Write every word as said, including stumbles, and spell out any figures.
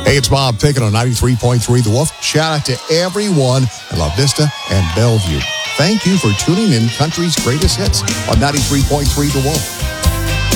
Hey, it's Bob Pickett on ninety-three point three The Wolf. Shout out to everyone in La Vista and Bellevue. Thank you for tuning in Country's Greatest Hits on ninety-three point three The Wolf.